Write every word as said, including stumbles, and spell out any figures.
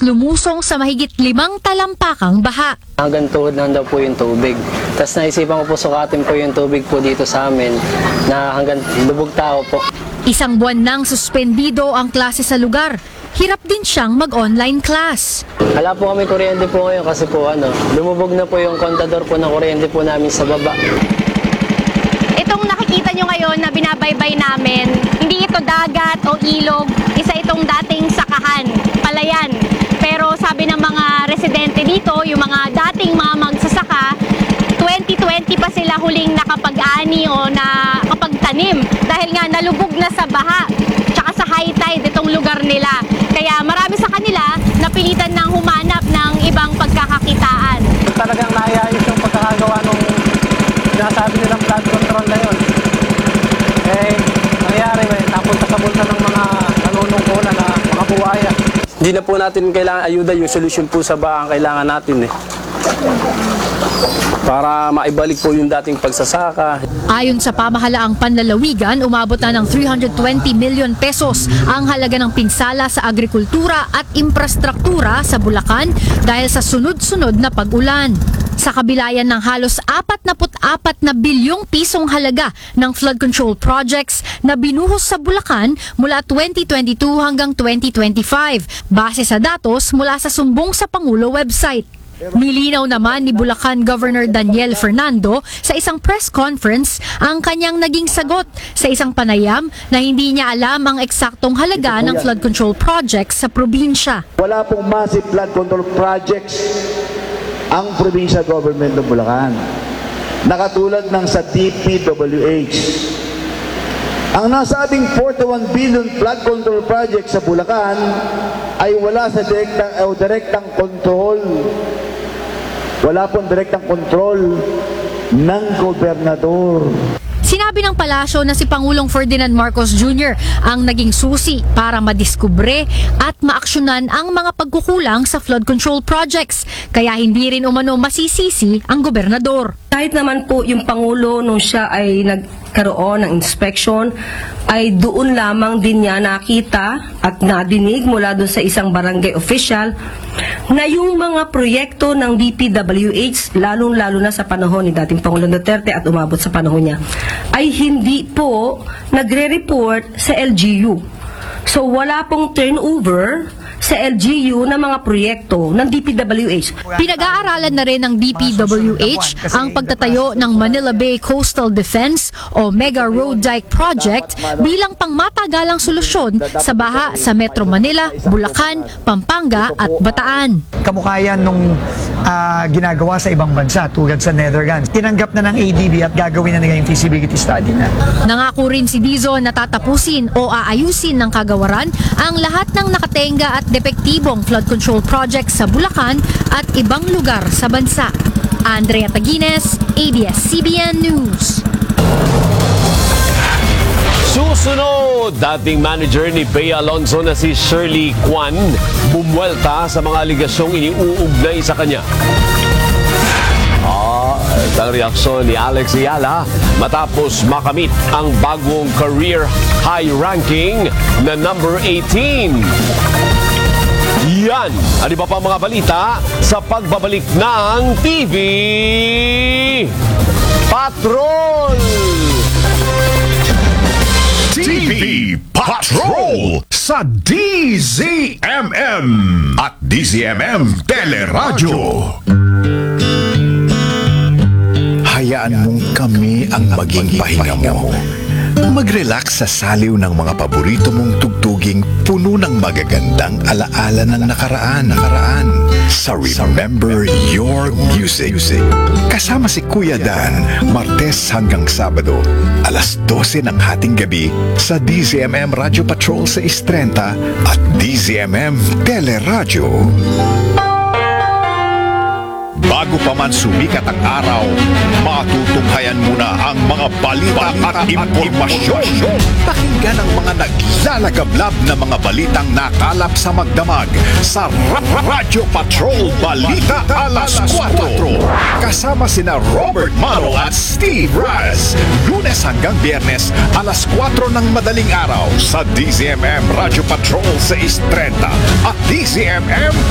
matapos lumusong sa mahigit limang talampakang baha. Hanggang tuhod lang daw po yung tubig. Tapos naisipan ko po sukatin po yung tubig po dito sa amin na hanggang lubog tao po. Isang buwan nang suspendido ang klase sa lugar. Hirap din siyang mag-online class. Wala po kami kuryente po ngayon kasi po ano, lumubog na po yung kontador po ng kuryente po namin sa baba. Itong nakikita nyo ngayon na binabaybay namin, hindi ito dagat o ilog, isa itong dating sakahan, palayan. Pero sabi ng mga residente dito, yung mga dating mga magsasaka, twenty twenty pa sila huling nakapag-ani o nakapagtanim dahil nga nalubog na sa baha tsaka sa high tide itong lugar nila. Kaya marami sa kanila napilitan ng humanap ng ibang pagkakakitaan. Talagang naayayos yung pagkakagawa nung sinasabi nilang flood control na yun. Eh, nangyari eh, napunta sa bulsa ng mga nanunungkulan na mga buwaya. Hindi na po natin kailangan ayuda, yung solution po sa baha ang kailangan natin eh. Para maibalik po yung dating pagsasaka. Ayon sa pamahalaang panlalawigan, umabot na ng three hundred twenty million pesos ang halaga ng pinsala sa agrikultura at infrastruktura sa Bulacan dahil sa sunod-sunod na pag-ulan. Sa kabilayan ng halos apat na apat na bilyong pisong halaga ng flood control projects na binuhos sa Bulacan mula twenty twenty-two hanggang twenty twenty-five base sa datos mula sa Sumbong sa Pangulo website. Nilinaw naman ni Bulacan Governor Daniel Fernando sa isang press conference ang kanyang naging sagot sa isang panayam na hindi niya alam ang eksaktong halaga ng flood control projects sa probinsya. Wala pong massive flood control projects ang probinsya government ng Bulacan, nakatulad ng sa D P W H. Ang nasabing forty-one billion flood control project sa Bulacan ay wala sa direktang, o direktang control. Wala pong direktang control ng gobernador. Sinabi ng palasyo na si Pangulong Ferdinand Marcos Junior ang naging susi para madiskubre at maaksyonan ang mga pagkukulang sa flood control projects. Kaya hindi rin umano masisisi ang gobernador. Kahit naman po yung Pangulo nung siya ay nagkaroon ng inspection, ay doon lamang din niya nakita at nadinig mula doon sa isang barangay official na yung mga proyekto ng D P W H, lalong-lalo na sa panahon ni dating Pangulong Duterte at umabot sa panahon niya, ay hindi po nagre-report sa L G U. So wala pong turnover sa L G U ng mga proyekto ng D P W H. Pinag-aaralan na rin ng D P W H ang pagtatayo ng Manila Bay Coastal Defense o Mega Road Dike Project bilang pangmatagalang solusyon sa baha sa Metro Manila, Bulacan, Pampanga at Bataan. Kamukha yan nung uh, ginagawa sa ibang bansa tulad sa Netherlands. Tinanggap na ng A D B at gagawin na nila yung feasibility study na. Nangako rin si Dizon na tatapusin o aayusin ng kagawaran ang lahat ng nakatenga at depektibong flood control projects sa Bulacan at ibang lugar sa bansa. Andrea Taguines, A B S C B N News. Susunod, dating manager ni Bea Alonzo na si Shirley Kwan bumwelta sa mga aligasyong iniuugnay sa kanya. Ah, ito ang reaksyon ni Alex Ayala matapos makamit ang bagong career high ranking na number eighteen. Yan, ano ba pang mga balita sa pagbabalik ng T V Patrol! T V Patrol sa D Z M M at D Z M M Teleradyo. Hayaan mong kami ang maging pahinga mo. Mag-relax sa saliw ng mga paborito mong tugtuging puno ng magagandang alaala ng nakaraan. nakaraan sa Remember Your Music. Kasama si Kuya Dan, Martes hanggang Sabado, alas dose ng hating gabi sa D Z M M Radio Patrol sa Istrenta at D Z M M Teleradyo. Bago pa man sumikat ang araw, matutunghayan muna ang mga balita, balita at impormasyon. Pakinggan ang mga naglalagablab na mga balitang nakalap sa magdamag sa Radio Patrol Balita Alas kwatro. Kasama sina Robert Maro at Steve Raz. Lunes hanggang Biyernes, alas kwatro ng madaling araw sa D Z M M Radio Patrol sa Istrenta at D Z M M